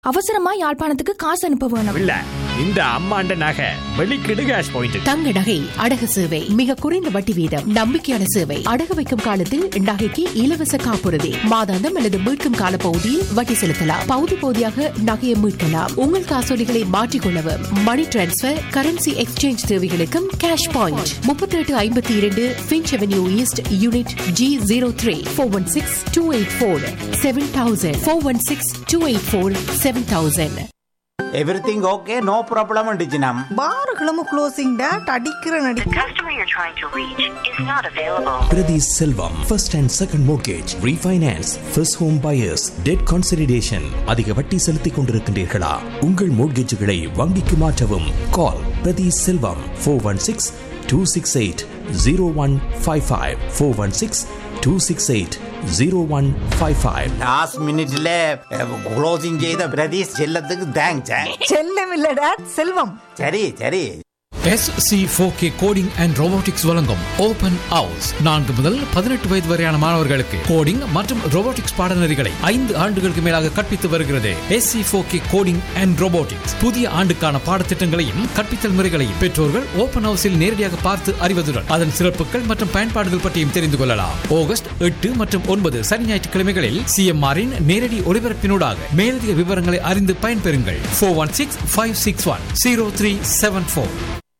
அவசரமா யாழ்ப்பாணத்துக்கு காசு அனுப்ப வேணும். இல்ல இந்த அம்மாண்ட நகை வெளிக்கிடு கேஷ் பாயிண்ட். தங்க நகை அடகு சேவை மிக குறைந்த வட்டி வீதம், நம்பிக்கையான சேவை. அடகு வைக்கும் காலத்தில் நகைக்கு இலவச காப்புறுதி, மாதாந்தம் அல்லது மீட்கும் கால பகுதியில் வட்டி செலுத்தலாம். பகுதி பகுதியாக நகையை மீட்கலாம். உங்கள் காசோலிகளை மாற்றிக்கொள்ளவும், மணி டிரான்ஸ்பர், கரன்சி எக்ஸ்சேஞ்ச் தேவைகளுக்கும் cash point. 3852 Finch avenue east, unit G03. 416-284-7000. 416-284-7000. Everything okay, no problem டிஜினம். பார்களும் closing date அடிக்கிற நடி. The customer you're trying to reach is not available. Prati Selvam, first and second mortgage, refinance, first home buyers, debt consolidation. அதிக வட்டி செலுத்திக் கொண்டிருக்கின்றீர்களா? உங்கள் மோட்கேஜுகளை வங்கிக்கு மாற்றவும். Call Prati Selvam 416-268-0155. 416-268-0155. Last மினிட்ல closing செய்த பிரதீஷ் செல்லத்துக்கு தேங்க்ஸ். செல்லம் இல்ல டேட், செல்வம். சரி சரி. SC4K கோடிங் அண்ட் ரோபோட்டிக்ஸ் வழங்கும் ஓபன் ஹவுஸ் 4 முதல் 18 வயது வரையான மாணவர்களுக்கு கோடிங் மற்றும் ரோபோட்டிக்ஸ் பாடநெறிகளை 5 ஆண்டுகளுக்கு மேலாக கற்பித்து வருகிறது. SC4K கோடிங் அண்ட் ரோபோட்டிக்ஸ் புதிய ஆண்டுக்கான பாடத்திட்டங்களையும் கற்பித்தல் முறைகளையும் பெற்றோர்கள் ஓபன் ஹவுஸில் நேரடியாக பார்த்து அறிவதுடன் அதன் சிறப்புகள் மற்றும் பயன்பாடுகள் பற்றியும் தெரிந்து கொள்ளலாம். ஆகஸ்ட் 8 மற்றும் 9 சனி ஞாயிற்றுக்கிழமைகளில் CMR-இன் நேரடி ஒளிபரப்பினூடாக மேலதிக விவரங்களை அறிந்து பயன்பெறுங்கள். 416-561-0374.